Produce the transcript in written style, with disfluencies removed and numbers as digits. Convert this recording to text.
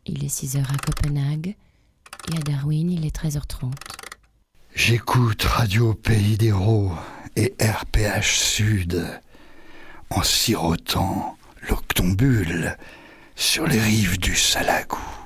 il est 6 heures à Copenhague et à Darwin, il est 13h30. J'écoute Radio Pays d'Hérault et RPH Sud en sirotant l'octombule sur les rives du Salagou.